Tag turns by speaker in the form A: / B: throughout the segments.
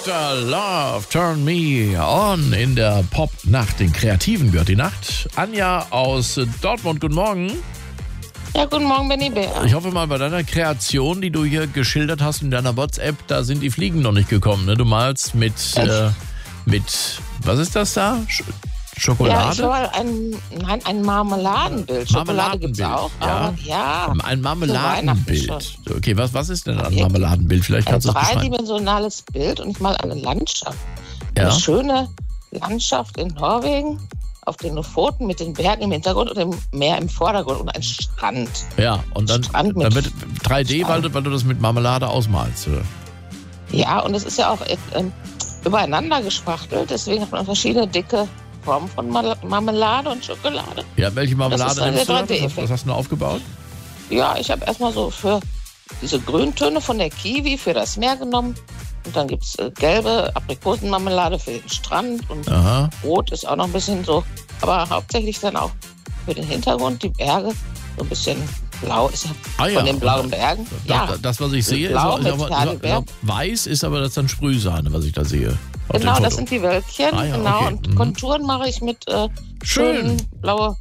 A: Dr. Love, Turn Me On in der Pop-Nacht. Den Kreativen gehört die Nacht. Anja aus Dortmund, guten Morgen.
B: Ja, guten Morgen, Benny Bär.
A: Ich hoffe mal, bei deiner Kreation, die du hier geschildert hast in deiner WhatsApp, da sind die Fliegen noch nicht gekommen. Ne? Du malst mit, was ist das da? Schokolade?
B: Ja, ein Marmeladenbild. Schokolade gibt es auch.
A: Ja.
B: Aber ja.
A: Ein Marmeladenbild. Okay, was ist denn ein Marmeladenbild? Vielleicht
B: Ein
A: kannst du es beschreiben.
B: dreidimensionales Bild und ich mal eine Landschaft.
A: Ja.
B: Eine schöne Landschaft in Norwegen, auf den Lofoten mit den Bergen im Hintergrund und dem Meer im Vordergrund und ein Strand.
A: Ja, und dann wird 3D, weil du das mit Marmelade ausmalst, oder?
B: Ja, und es ist ja auch übereinander gespachtelt, deswegen hat man verschiedene dicke Formen von Marmelade und Schokolade.
A: Ja, welche Marmelade nimmst du? Was hast du aufgebaut?
B: Ja, ich habe erstmal so für diese Grüntöne von der Kiwi für das Meer genommen. Und dann gibt es gelbe Aprikosenmarmelade für den Strand. Und rot ist auch noch ein bisschen so. Aber hauptsächlich dann auch für den Hintergrund, die Berge. So ein bisschen blau ist ja von den blauen Bergen.
A: Das, was ich sehe, ist aber weiß, ist aber das dann Sprühsahne, was ich da sehe.
B: Genau, das sind die Wölkchen. Genau, okay. Und Konturen mache ich mit schönen blaue.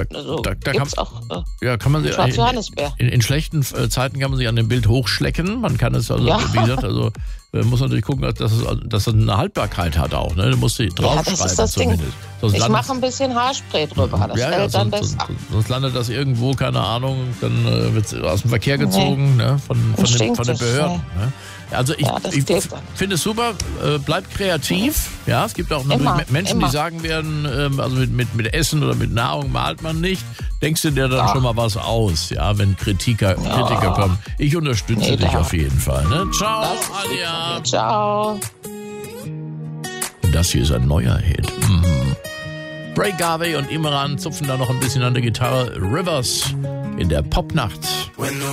A: Kann man sich in schlechten Zeiten kann man sich an dem Bild hochschlecken. Man kann es also, wie gesagt, muss natürlich gucken, dass es eine Haltbarkeit hat auch. Ne? Du musst die draufschreiben.
B: Ja, das ist das
A: zumindest.
B: Ding. Ich mache ein bisschen Haarspray drüber. Das hält dann besser.
A: Sonst landet das irgendwo, keine Ahnung, dann wird es aus dem Verkehr gezogen, ne? von den Behörden. Ne? Also ich finde es super, bleibt kreativ. Ja, es gibt auch natürlich Menschen, die sagen werden, also mit Essen oder mit Nahrung malt man nicht. Denkst du dir dann schon mal was aus, ja, wenn Kritiker kommen? Ich unterstütze dich auf jeden Fall. Ne? Ciao, Anja.
B: Ciao.
A: Das hier ist ein neuer Hit. Bray Garvey und Imran zupfen da noch ein bisschen an der Gitarre. Rivers in der Popnacht.